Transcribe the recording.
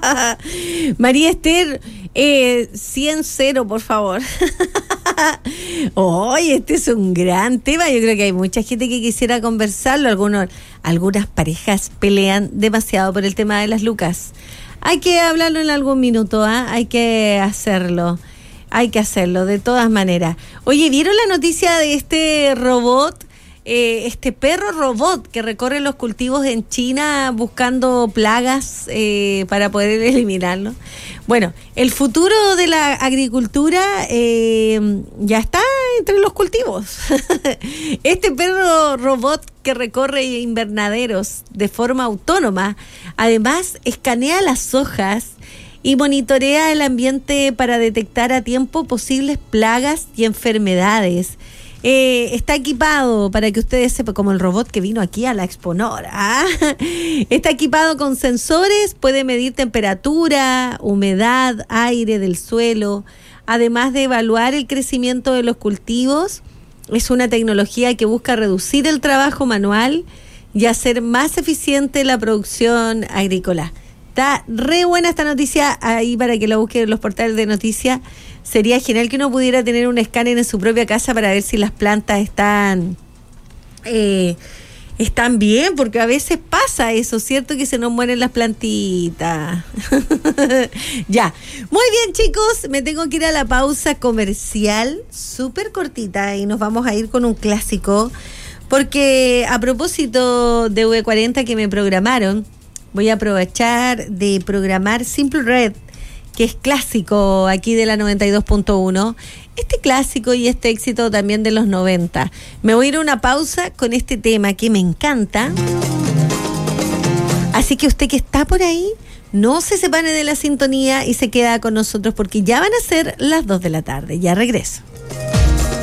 María Esther, 100-0, por favor. Oye, este es un gran tema. Yo creo que hay mucha gente que quisiera conversarlo. Algunas parejas pelean demasiado por el tema de las lucas. Hay que hablarlo en algún minuto, ¿eh? Hay que hacerlo de todas maneras. Oye, ¿vieron la noticia de este robot? Este perro robot que recorre los cultivos en China buscando plagas para poder eliminarlo. Bueno, el futuro de la agricultura ya está entre los cultivos. Este perro robot que recorre invernaderos de forma autónoma, además escanea las hojas y monitorea el ambiente para detectar a tiempo posibles plagas y enfermedades. Está equipado, para que ustedes sepan, como el robot que vino aquí a la Exponor, ¿ah? Está equipado con sensores, puede medir temperatura, humedad, aire del suelo, además de evaluar el crecimiento de los cultivos. Es una tecnología que busca reducir el trabajo manual y hacer más eficiente la producción agrícola. Está re buena esta noticia, ahí para que la busquen en los portales de noticias. Sería genial que uno pudiera tener un escáner en su propia casa para ver si las plantas están bien, porque a veces pasa eso, ¿cierto? Que se nos mueren las plantitas. Ya, muy bien, chicos, me tengo que ir a la pausa comercial, súper cortita, y nos vamos a ir con un clásico, porque a propósito de V40 que me programaron, voy a aprovechar de programar Simple Red, que es clásico aquí de la 92.1. Este clásico y este éxito también de los 90. Me voy a ir a una pausa con este tema que me encanta. Así que usted que está por ahí, no se separe de la sintonía y se queda con nosotros porque ya van a ser las 2 de la tarde. Ya regreso.